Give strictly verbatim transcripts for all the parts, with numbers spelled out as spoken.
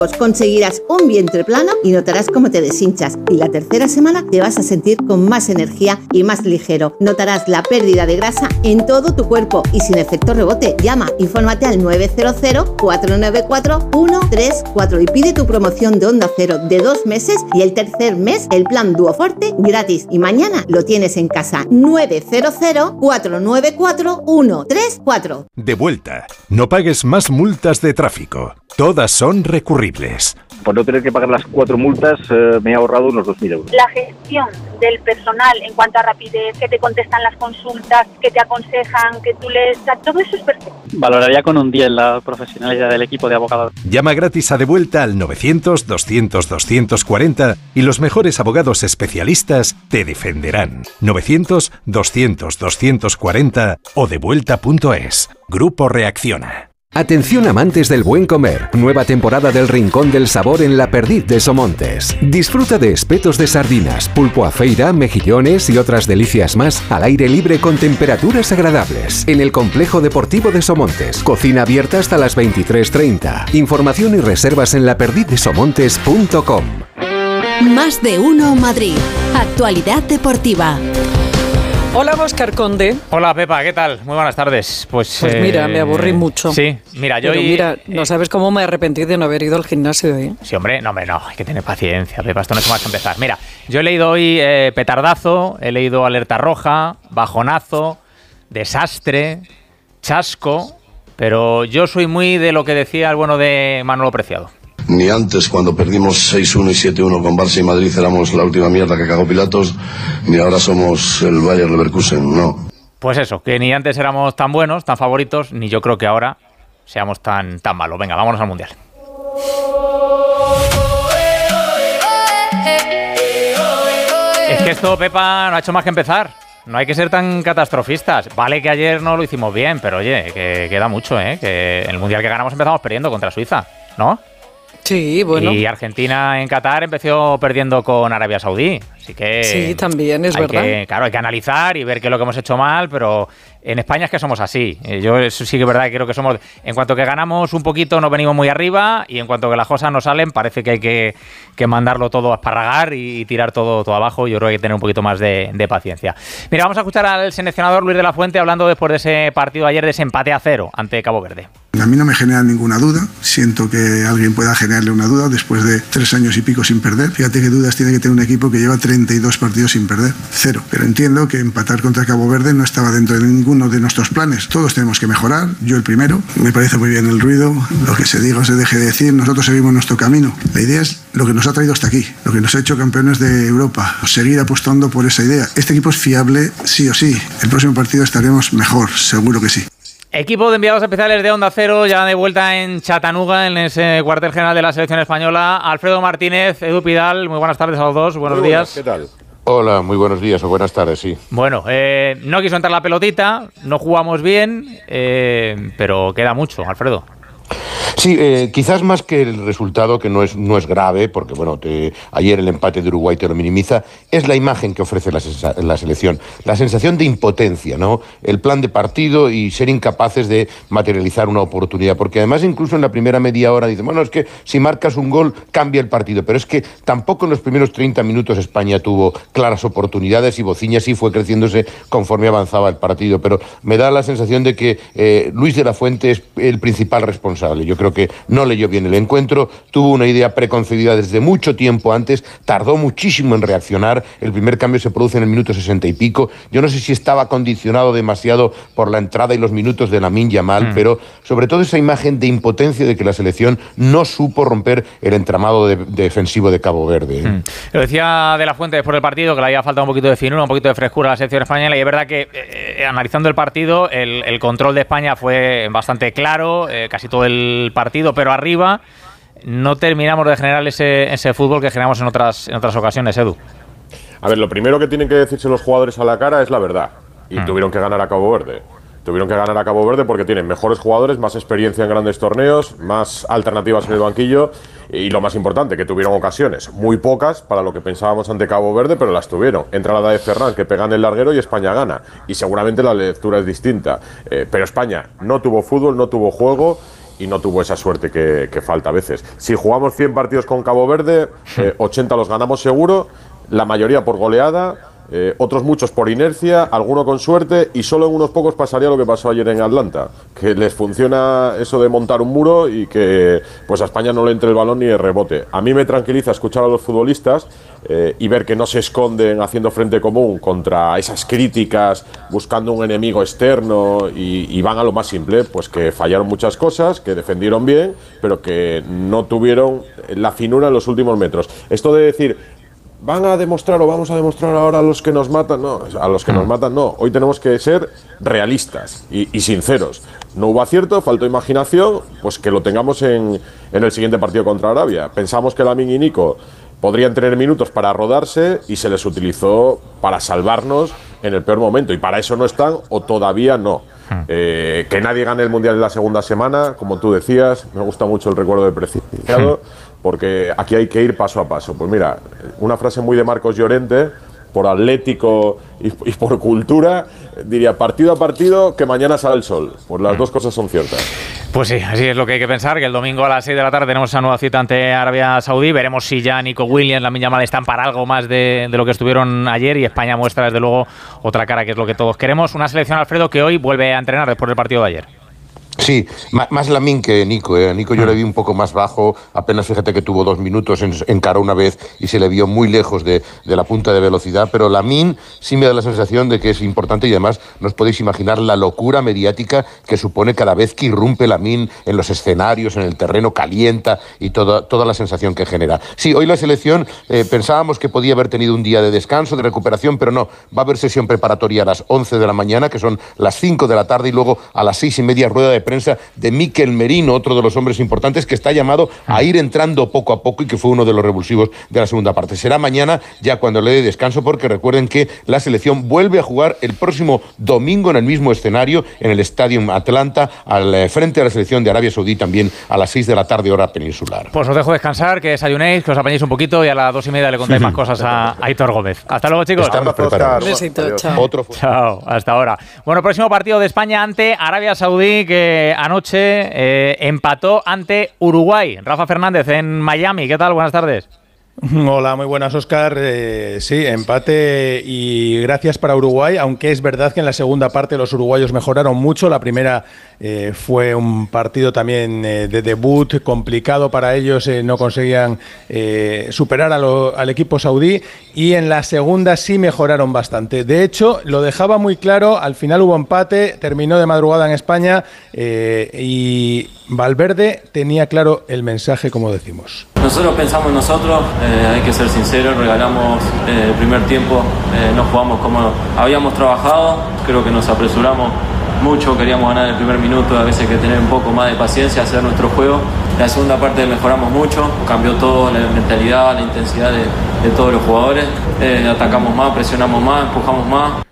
Conseguirás un vientre plano y notarás cómo te deshinchas. Y la tercera semana te vas a sentir con más energía y más ligero. Notarás la pérdida de grasa en todo tu cuerpo y sin efecto rebote. Llama, infórmate al nueve cero cero, cuatro nueve cuatro, uno tres cuatro y pide tu promoción de Onda Cero de dos meses y el tercer mes el plan Duoforte gratis. Y mañana lo tienes en casa. nueve cero cero, cuatro nueve cuatro, uno tres cuatro. De vuelta. No pagues más multas de tráfico. Todas son recurribles. Por no tener que pagar las cuatro multas, eh, me he ahorrado unos dos mil euros. La gestión del personal en cuanto a rapidez, que te contestan las consultas, que te aconsejan, que tú les... Todo eso es perfecto. Valoraría con un diez la profesionalidad del equipo de abogados. Llama gratis a De Vuelta al novecientos, doscientos, doscientos cuarenta y los mejores abogados especialistas te defenderán. novecientos, doscientos, doscientos cuarenta o devuelta punto es. Grupo Reacciona. Atención amantes del buen comer, nueva temporada del Rincón del Sabor en La Perdiz de Somontes. Disfruta de espetos de sardinas, pulpo a feira, mejillones y otras delicias más al aire libre con temperaturas agradables. En el Complejo Deportivo de Somontes, cocina abierta hasta las veintitrés treinta. Información y reservas en la perdiz de somontes punto com. Más de uno Madrid. Actualidad deportiva. Hola, Óscar Conde. Hola, Pepa, ¿qué tal? Muy buenas tardes. Pues, pues eh, mira, me aburrí mucho. Sí, mira, yo... Pero y, mira, no sabes cómo me arrepentí de no haber ido al gimnasio hoy. Sí, hombre, no, hombre, no, hay que tener paciencia, Pepa, esto no es más que empezar. Mira, yo he leído hoy eh, petardazo, he leído alerta roja, bajonazo, desastre, chasco, pero yo soy muy de lo que decía el bueno de Manolo Preciado. Ni antes, cuando perdimos seis uno y siete uno con Barça y Madrid, éramos la última mierda que cagó Pilatos, ni ahora somos el Bayer Leverkusen, no. Pues eso, que ni antes éramos tan buenos, tan favoritos, ni yo creo que ahora seamos tan, tan malos. Venga, vámonos al Mundial. Es que esto, Pepa, no ha hecho más que empezar. No hay que ser tan catastrofistas. Vale que ayer no lo hicimos bien, pero oye, que queda mucho, ¿eh? Que en el Mundial que ganamos empezamos perdiendo contra Suiza, ¿no? Sí, bueno. Y Argentina en Qatar empezó perdiendo con Arabia Saudí. Así que... Sí, también, es hay verdad. Que, claro, hay que analizar y ver qué es lo que hemos hecho mal, pero en España es que somos así. Yo eso sí que es verdad que creo que somos... En cuanto que ganamos un poquito, nos venimos muy arriba, y en cuanto que las cosas no salen, parece que hay que, que mandarlo todo a esparragar y, y tirar todo, todo abajo. Yo creo que hay que tener un poquito más de, de paciencia. Mira, vamos a escuchar al seleccionador Luis de la Fuente hablando después de ese partido ayer, de ese empate a cero ante Cabo Verde. A mí no me genera ninguna duda. Siento que alguien pueda generarle una duda después de tres años y pico sin perder. Fíjate qué dudas tiene que tener un equipo que lleva treinta y dos partidos sin perder. Cero. Pero entiendo que empatar contra Cabo Verde no estaba dentro de ninguno de nuestros planes. Todos tenemos que mejorar. Yo el primero. Me parece muy bien el ruido. Lo que se diga o se deje de decir. Nosotros seguimos nuestro camino. La idea es lo que nos ha traído hasta aquí. Lo que nos ha hecho campeones de Europa. Seguir apostando por esa idea. Este equipo es fiable sí o sí. El próximo partido estaremos mejor. Seguro que sí. Equipo de enviados especiales de Onda Cero, ya de vuelta en Chattanooga, en ese cuartel general de la selección española. Alfredo Martínez, Edu Pidal, muy buenas tardes a los dos, buenos muy días. Buenas, ¿qué tal? Hola, muy buenos días o buenas tardes, sí. Bueno, eh, no quiso entrar la pelotita, no jugamos bien, eh, pero queda mucho, Alfredo. Sí, eh, quizás más que el resultado, que no es, no es grave, porque bueno, te, ayer el empate de Uruguay te lo minimiza, es la imagen que ofrece la, la selección, la sensación de impotencia, ¿no? El plan de partido y ser incapaces de materializar una oportunidad, porque además incluso en la primera media hora dicen, bueno, es que si marcas un gol cambia el partido, pero es que tampoco en los primeros treinta minutos España tuvo claras oportunidades y Bociña sí fue creciéndose conforme avanzaba el partido, pero me da la sensación de que eh, Luis de la Fuente es el principal responsable. Yo creo que no leyó bien el encuentro, tuvo una idea preconcebida desde mucho tiempo antes, tardó muchísimo en reaccionar, el primer cambio se produce en el minuto sesenta y pico, yo no sé si estaba condicionado demasiado por la entrada y los minutos de Lamine Yamal, mm. pero sobre todo esa imagen de impotencia de que la selección no supo romper el entramado de, de defensivo de Cabo Verde. ¿eh? Mm. Lo decía de la Fuente después del partido, que le había faltado un poquito de finura, un poquito de frescura a la selección española, y es verdad que eh, analizando el partido, el, el control de España fue bastante claro, eh, casi todo el partido, pero arriba no terminamos de generar ese, ese fútbol que generamos en otras, en otras ocasiones, Edu. A ver, lo primero que tienen que decirse los jugadores a la cara es la verdad, y mm. tuvieron que ganar a Cabo Verde. Tuvieron que ganar a Cabo Verde porque tienen mejores jugadores, más experiencia en grandes torneos, más alternativas en el banquillo y lo más importante, que tuvieron ocasiones. Muy pocas para lo que pensábamos ante Cabo Verde, pero las tuvieron. Entra la de Ferran, que pega en el larguero y España gana. Y seguramente la lectura es distinta. Eh, pero España no tuvo fútbol, no tuvo juego y no tuvo esa suerte que, que falta a veces. Si jugamos cien partidos con Cabo Verde, eh, ochenta los ganamos seguro, la mayoría por goleada. Eh, otros muchos por inercia, alguno con suerte, y solo en unos pocos pasaría lo que pasó ayer en Atlanta, que les funciona eso de montar un muro y que pues a España no le entre el balón ni el rebote. A mí me tranquiliza escuchar a los futbolistas eh, y ver que no se esconden haciendo frente común contra esas críticas, buscando un enemigo externo, y, y van a lo más simple, pues que fallaron muchas cosas, que defendieron bien, pero que no tuvieron la finura en los últimos metros. Esto de decir, van a demostrar o vamos a demostrar ahora a los que nos matan, no, a los que nos matan no. Hoy tenemos que ser realistas y, y sinceros. No hubo acierto, faltó imaginación, pues que lo tengamos en, en el siguiente partido contra Arabia. Pensamos que Lamine y Nico podrían tener minutos para rodarse y se les utilizó para salvarnos en el peor momento, y para eso no están o todavía no. Eh, que nadie gane el Mundial en la segunda semana, como tú decías, me gusta mucho el recuerdo de Preciado, porque aquí hay que ir paso a paso. Pues mira, una frase muy de Marcos Llorente, por atlético y, y por cultura, diría partido a partido que mañana sale el sol. Pues las dos cosas son ciertas. Pues sí, así es lo que hay que pensar, que el domingo a las seis de la tarde tenemos esa nueva cita ante Arabia Saudí. Veremos si ya Nico Williams, Lamine Yamal están para algo más de, de lo que estuvieron ayer, y España muestra desde luego otra cara, que es lo que todos queremos. Una selección, Alfredo, que hoy vuelve a entrenar después del partido de ayer. Sí, más Lamine que Nico. ¿eh? Nico yo le vi un poco más bajo, apenas fíjate que tuvo dos minutos, en, encaró una vez y se le vio muy lejos de, de la punta de velocidad, pero Lamine sí me da la sensación de que es importante, y además no os podéis imaginar la locura mediática que supone cada vez que irrumpe Lamine en los escenarios, en el terreno, calienta, y toda, toda la sensación que genera. Sí, hoy la selección eh, pensábamos que podía haber tenido un día de descanso, de recuperación, pero no, va a haber sesión preparatoria a las once de la mañana, que son las cinco de la tarde, y luego a las seis y media rueda de prensa de Mikel Merino, otro de los hombres importantes que está llamado a ir entrando poco a poco y que fue uno de los revulsivos de la segunda parte. Será mañana ya cuando le dé descanso, porque recuerden que la selección vuelve a jugar el próximo domingo en el mismo escenario, en el Stadium Atlanta, al frente de la selección de Arabia Saudí, también a las seis de la tarde hora peninsular. Pues os dejo descansar, que desayunéis, que os apañéis un poquito, y a las dos y media le contáis más cosas a Aitor Gómez. Hasta luego, chicos. Estamos preparados. Besito, chao. Otro Chao, hasta ahora. Bueno, próximo partido de España ante Arabia Saudí, que anoche eh, empató ante Uruguay. Rafa Fernández en Miami. ¿Qué tal? Buenas tardes. Hola, muy buenas, Óscar. Eh, sí, empate y gracias para Uruguay, aunque es verdad que en la segunda parte los uruguayos mejoraron mucho. La primera eh, fue un partido también eh, de debut complicado para ellos, eh, no conseguían eh, superar a lo, al equipo saudí, y en la segunda sí mejoraron bastante. De hecho, lo dejaba muy claro, al final hubo empate, terminó de madrugada en España eh, y Valverde tenía claro el mensaje, como decimos. Nosotros pensamos en nosotros, eh, hay que ser sinceros, regalamos eh, el primer tiempo, eh, no jugamos como habíamos trabajado, creo que nos apresuramos mucho, queríamos ganar el primer minuto, a veces hay que tener un poco más de paciencia, hacer nuestro juego. La segunda parte mejoramos mucho, cambió todo, la mentalidad, la intensidad de, de todos los jugadores, eh, atacamos más, presionamos más, empujamos más.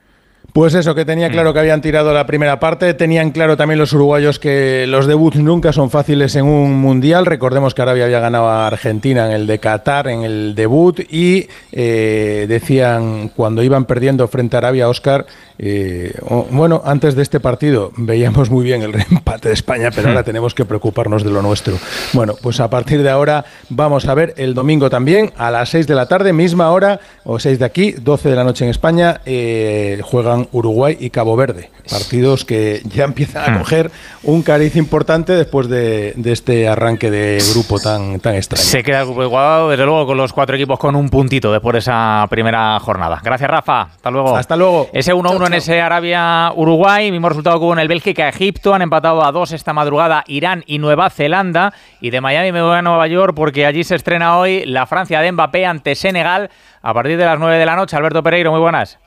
Pues eso, que tenía claro que habían tirado la primera parte. Tenían claro también los uruguayos que los debuts nunca son fáciles en un mundial. Recordemos que Arabia había ganado a Argentina en el de Qatar, en el debut, y eh, decían cuando iban perdiendo frente a Arabia, Óscar, eh, oh, bueno, antes de este partido veíamos muy bien el empate de España, pero ahora tenemos que preocuparnos de lo nuestro. Bueno, pues a partir de ahora vamos a ver el domingo también a las seis de la tarde, misma hora, o seis de aquí, doce de la noche en España, eh, juegan Uruguay y Cabo Verde, partidos que ya empiezan a coger un cariz importante después de, de este arranque de grupo tan, tan extraño. Se queda el grupo igualado, desde luego, con los cuatro equipos con un puntito después de esa primera jornada. Gracias, Rafa. Hasta luego. Hasta luego. Ese uno uno en ese Arabia-Uruguay, mismo resultado que hubo en el Bélgica-Egipto, han empatado a dos esta madrugada Irán y Nueva Zelanda, y de Miami me voy a Nueva York porque allí se estrena hoy la Francia de Mbappé ante Senegal a partir de las nueve de la noche. Alberto Pereiro, muy buenas.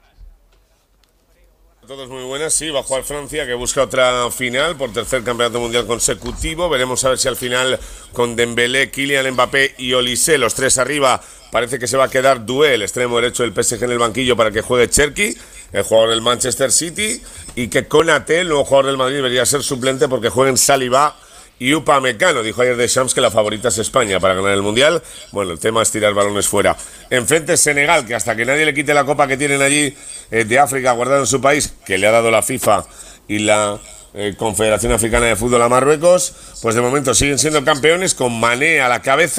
Todos muy buenas, sí, va a jugar Francia, que busca otra final por tercer campeonato mundial consecutivo. Veremos a ver si al final con Dembélé, Kylian Mbappé y Olise, los tres arriba, parece que se va a quedar Doué, el extremo derecho del P S G, en el banquillo para que juegue Cherki, el jugador del Manchester City, y que Konaté, el nuevo jugador del Madrid, debería ser suplente porque jueguen Saliba y Upamecano. Dijo ayer Deschamps que la favorita es España para ganar el Mundial. Bueno, el tema es tirar balones fuera. Enfrente Senegal, que hasta que nadie le quite la copa que tienen allí eh, de África guardada en su país, que le ha dado la FIFA y la eh, Confederación Africana de Fútbol a Marruecos, pues de momento siguen siendo campeones con Mané a la cabeza.